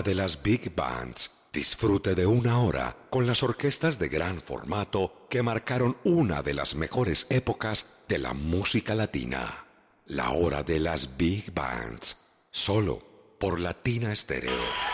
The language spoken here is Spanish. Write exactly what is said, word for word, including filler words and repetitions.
de las Big Bands. Disfrute de una hora con las orquestas de gran formato que marcaron una de las mejores épocas de la música latina. La hora de las Big Bands, solo por Latina Stereo.